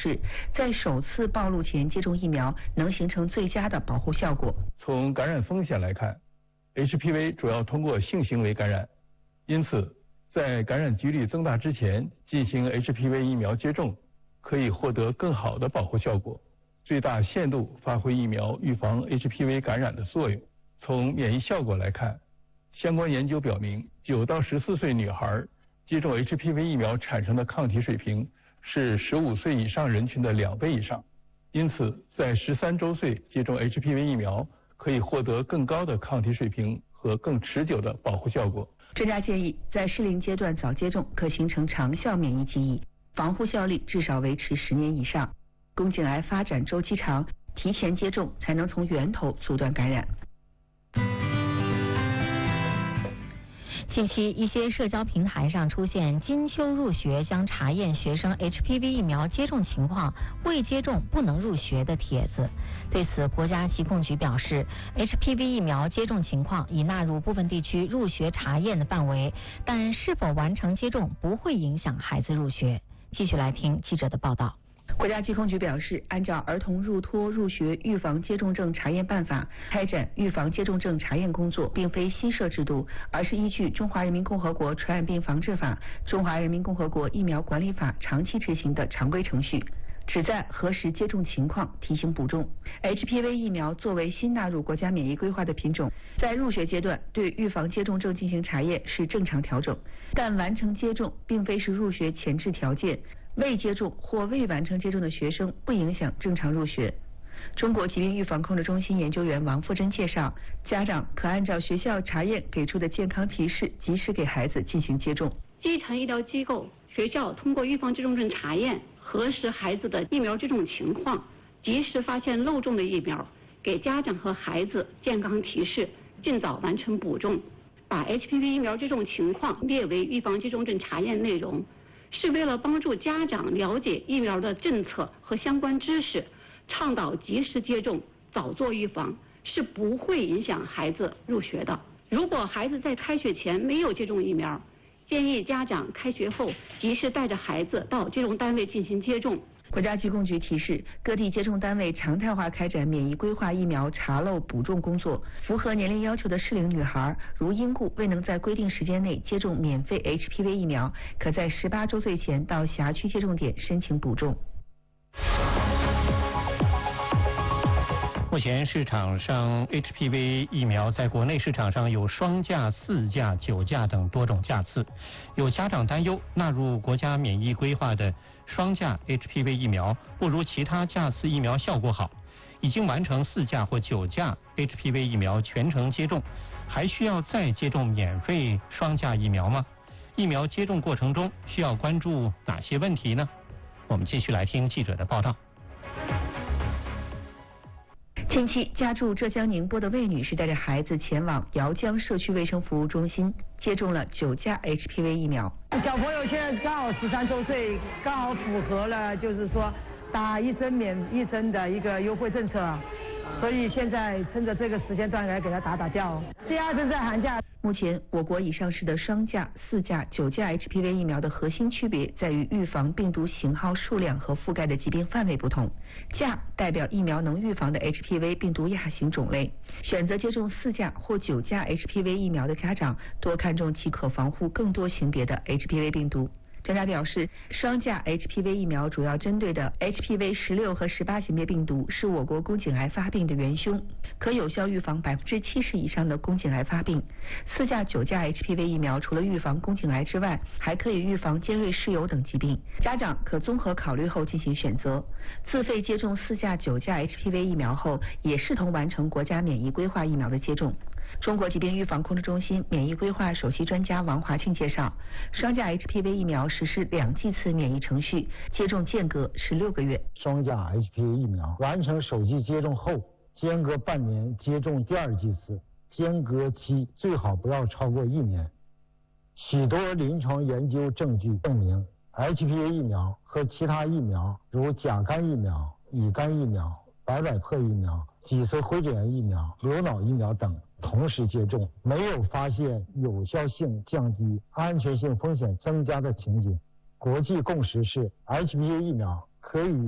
示，在首次暴露前接种疫苗能形成最佳的保护效果。 从感染风险来看 ，HPV 主要通过性行为感染，因此在感染几率增大之前进行 HPV 疫苗接种，可以获得更好的保护效果，最大限度发挥疫苗预防 HPV 感染的作用。从免疫效果来看，相关研究表明，9到14岁女孩接种 HPV 疫苗产生的抗体水平是15岁以上人群的2倍以上，因此在13周岁接种 HPV 疫苗可以获得更高的抗体水平和更持久的保护效果。 专家建议，在适龄阶段早接种可形成长效免疫记忆，防护效力至少维持10年以上。宫颈癌发展周期长，提前接种才能从源头阻断感染。 近期，一些社交平台上出现金秋入学将查验学生 HPV 疫苗接种情况，未接种不能入学的帖子。对此，国家疾控局表示 ，HPV 疫苗接种情况已纳入部分地区入学查验的范围，但是否完成接种不会影响孩子入学。继续来听记者的报道。 国家疾控局表示，按照《儿童入托入学预防接种证查验办法》开展预防接种证查验工作，并非新设制度，而是依据《中华人民共和国传染病防治法》《中华人民共和国疫苗管理法》长期执行的常规程序，旨在核实接种情况，提醒补种。HPV 疫苗作为新纳入国家免疫规划的品种，在入学阶段对预防接种证进行查验是正常调整，但完成接种并非是入学前置条件。未接种或未完成接种的学生不影响正常入学。中国疾病预防控制中心研究员王富珍介绍，家长可按照学校查验给出的健康提示，及时给孩子进行接种。 基层医疗机构、学校通过预防接种证查验，核实孩子的疫苗接种情况，及时发现漏种的疫苗，给家长和孩子健康提示，尽早完成补种。把 HPV 疫苗接种情况列为预防接种证查验内容，是为了帮助家长了解疫苗的政策和相关知识，倡导及时接种，早做预防，是不会影响孩子入学的。如果孩子在开学前没有接种疫苗，建议家长开学后及时带着孩子到接种单位进行接种。 国家疾控局提示，各地接种单位常态化开展免疫规划疫苗查漏补种工作，符合年龄要求的适龄女孩，如因故未能在规定时间内接种免费 HPV 疫苗，可在18周岁前到辖区接种点申请补种。 目前市场上 HPV 疫苗在国内市场上有双价、4价、9价等多种价次。有家长担忧，纳入国家免疫规划的双价 HPV 疫苗不如其他价次疫苗效果好。已经完成4价或9价 HPV 疫苗全程接种，还需要再接种免费双价疫苗吗？疫苗接种过程中需要关注哪些问题呢？我们继续来听记者的报道。 近期，家住浙江宁波的魏女士带着孩子前往姚江社区卫生服务中心接种了9价 HPV 疫苗。 小朋友现在刚好13周岁，刚好符合了就是说打1针免1针的一个优惠政策，所以现在趁着这个时间段来给他打掉。第2针在寒假。 目前，我国已上市的双价、4价、9价 HPV 疫苗的核心区别在于预防病毒型号数量和覆盖的疾病范围不同。价代表疫苗能预防的 HPV 病毒亚型种类。选择接种4价或9价 HPV 疫苗的家长多看重其可防护更多型别的 HPV 病毒。专家表示，双价 HPV 疫苗主要针对的 HPV 16和18型别病毒是我国宫颈癌发病的元凶，可有效预防70%以上的宫颈癌发病。4价、9价 HPV 疫苗除了预防宫颈癌之外，还可以预防尖锐湿疣等疾病。家长可综合考虑后进行选择。自费接种4价、9价 HPV 疫苗后，也视同完成国家免疫规划疫苗的接种。中国疾病预防控制中心免疫规划首席专家王华庆介绍，双价 HPV 疫苗实施2剂次免疫程序，接种间隔16个月。 双价 HPV 疫苗完成首剂接种后，间隔半年接种第2剂次，间隔期最好不要超过1年。许多临床研究证据证明， HPV 疫苗和其他疫苗如甲肝疫苗、乙肝疫苗、白百破疫苗、脊髓灰质炎疫苗、流脑疫苗等同时接种，没有发现有效性降低、安全性风险增加的情景。国际共识是 HPV 疫苗可以